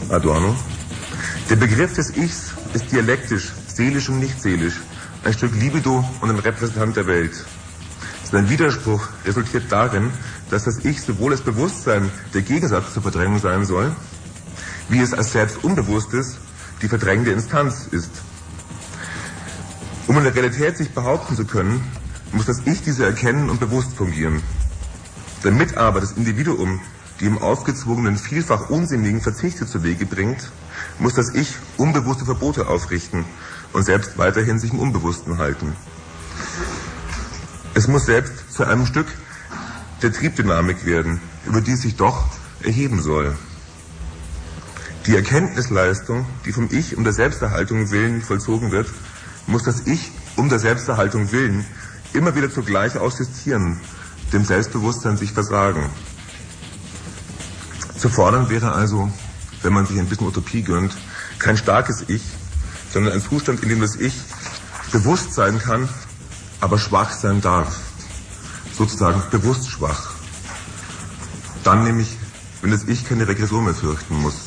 Adorno. Der Begriff des Ichs ist dialektisch, seelisch und nicht seelisch, ein Stück Libido und ein Repräsentant der Welt. Sein Widerspruch resultiert darin, dass das Ich sowohl als Bewusstsein der Gegensatz zur Verdrängung sein soll, wie es als selbst Unbewusstes die verdrängende Instanz ist. Um in der Realität sich behaupten zu können, muss das Ich diese erkennen und bewusst fungieren. Damit aber das Individuum die im aufgezwungenen, vielfach unsinnigen Verzichte zu Wege bringt, muss das Ich unbewusste Verbote aufrichten und selbst weiterhin sich im Unbewussten halten. Es muss selbst zu einem Stück der Triebdynamik werden, über die es sich doch erheben soll. Die Erkenntnisleistung, die vom Ich um der Selbsterhaltung willen vollzogen wird, muss das Ich um der Selbsterhaltung willen immer wieder zugleich aussistieren, dem Selbstbewusstsein sich versagen. Zu fordern wäre also, wenn man sich ein bisschen Utopie gönnt, kein starkes Ich, sondern ein Zustand, in dem das Ich bewusst sein kann, aber schwach sein darf. Sozusagen bewusst schwach. Dann nämlich, wenn das Ich keine Regression mehr fürchten muss.